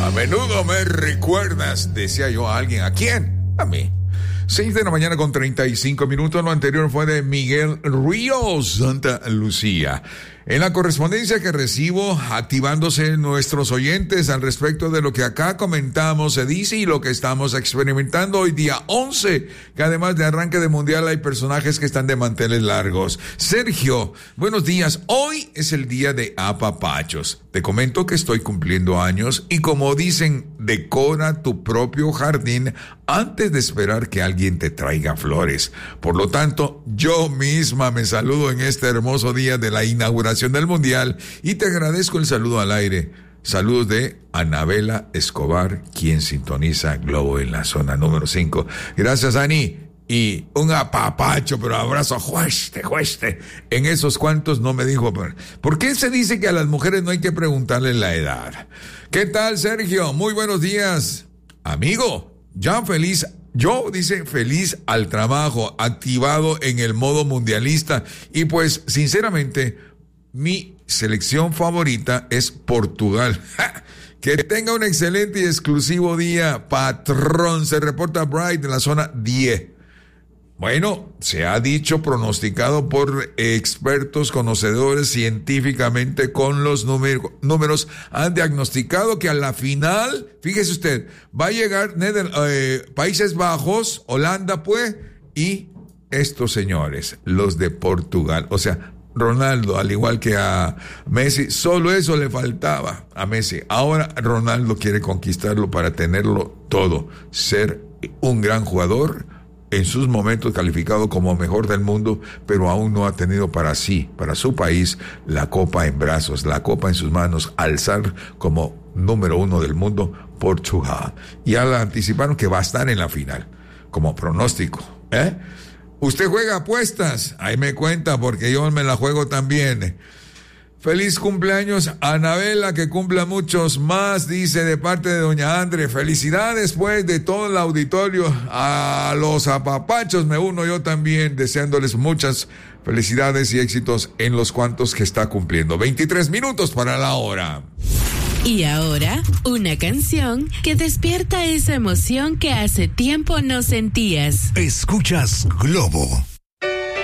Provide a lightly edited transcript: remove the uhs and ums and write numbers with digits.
A menudo me recuerdas, decía yo a alguien. ¿A quién? A mí. 6 de la mañana con 35 minutos. Lo anterior fue de Miguel Ríos, Santa Lucía. En la correspondencia que recibo, activándose nuestros oyentes al respecto de lo que acá comentamos, se dice, y lo que estamos experimentando hoy día 11, que además de arranque de mundial hay personajes que están de manteles largos. Sergio, buenos días. Hoy es el día de apapachos. Te comento que estoy cumpliendo años y, como dicen, decora tu propio jardín antes de esperar que alguien te traiga flores. Por lo tanto, yo misma me saludo en este hermoso día de la inauguración del Mundial y te agradezco el saludo al aire. Saludos de Anabela Escobar, quien sintoniza Globo en la zona número 5. Gracias, Ani. Y un apapacho, pero abrazo, jueste. En esos cuantos no me dijo. ¿Por qué se dice que a las mujeres no hay que preguntarles la edad? ¿Qué tal, Sergio? Muy buenos días. Amigo, ya feliz. Yo, dice, feliz al trabajo, activado en el modo mundialista. Y pues, sinceramente, mi selección favorita es Portugal. Que tenga un excelente y exclusivo día, patrón. Se reporta Bright de la zona 10. Bueno, se ha dicho, pronosticado por expertos, conocedores científicamente con los números, han diagnosticado que a la final, fíjese usted, va a llegar Países Bajos, Holanda, pues, y estos señores, los de Portugal. O sea, Ronaldo, al igual que a Messi, solo eso le faltaba a Messi. Ahora Ronaldo quiere conquistarlo para tenerlo todo, ser un gran jugador, en sus momentos calificado como mejor del mundo, pero aún no ha tenido para sí, para su país, la copa en brazos, la copa en sus manos, alzar como número 1 del mundo, Portugal. Y ya la anticiparon que va a estar en la final, como pronóstico. ¿Usted juega apuestas? Ahí me cuenta, porque yo me la juego también. Feliz cumpleaños, Anabela, que cumpla muchos más, dice de parte de doña Andre. Felicidades, pues, de todo el auditorio. A los apapachos me uno yo también, deseándoles muchas felicidades y éxitos en los cuantos que está cumpliendo. 23 minutos para la hora. Y ahora, una canción que despierta esa emoción que hace tiempo no sentías. Escuchas Globo.